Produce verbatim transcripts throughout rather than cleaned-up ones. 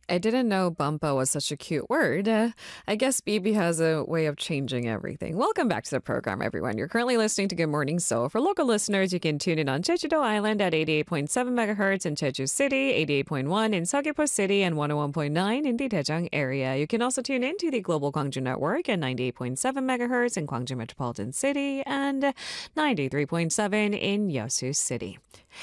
I didn't know bumpa was such a cute word. Uh, I guess B B has a way of changing everything. Welcome back to the program, everyone. You're currently listening to Good Morning Seoul. For local listeners, you can tune in on Jeju-do Island at eighty-eight point seven megahertz in Jeju City, eighty-eight point one in Seogwipo City, and one oh one point nine in the Daejeong area. You can also tune in to the Global Gwangju Network at ninety-eight point seven megahertz in Gwangju Metropolitan City and ninety-three point seven in Yeosu City.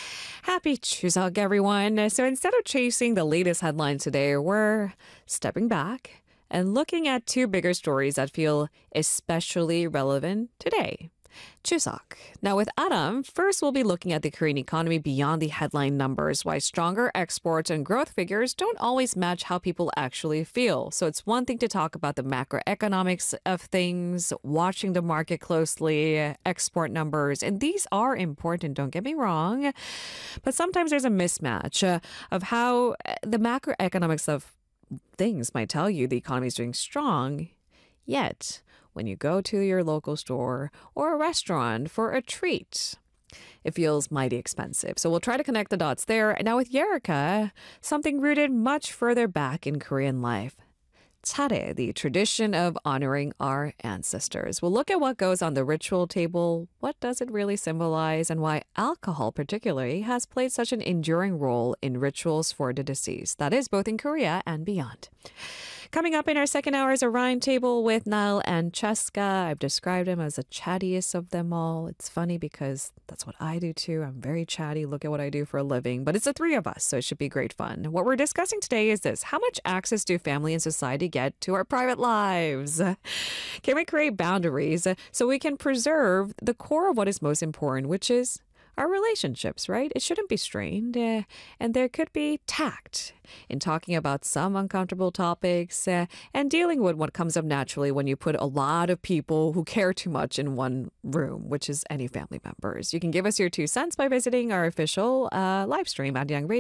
Happy Chuseok, everyone. So instead of chasing the latest headlines today, we're stepping back and looking at two bigger stories that feel especially relevant today. Chuseok. Now with Adam, first we'll be looking at the Korean economy beyond the headline numbers, why stronger exports and growth figures don't always match how people actually feel. So it's one thing to talk about the macroeconomics of things, watching the market closely, export numbers, and these are important, don't get me wrong. But sometimes there's a mismatch uh, of how uh, the macroeconomics of things might tell you the economy is doing strong, yet when you go to your local store or a restaurant for a treat, it feels mighty expensive. So we'll try to connect the dots there. Now with Yerika, something rooted much further back in Korean life. Chare, the tradition of honoring our ancestors. We'll look at what goes on the ritual table, what does it really symbolize, and why alcohol particularly has played such an enduring role in rituals for the deceased. That is both in Korea and beyond. Coming up in our second hour is a rhyme table with Niall and Cheska. I've described him as the chattiest of them all. It's funny because that's what I do too. I'm very chatty. Look at what I do for a living. But it's the three of us, so it should be great fun. What we're discussing today is this. How much access do family and society get to our private lives? Can we create boundaries so we can preserve the core of what is most important, which is our relationships, right? It shouldn't be strained. Uh, and there could be tact in talking about some uncomfortable topics uh, and dealing with what comes up naturally when you put a lot of people who care too much in one room, which is any family members. You can give us your two cents by visiting our official uh, live stream at Young Radio.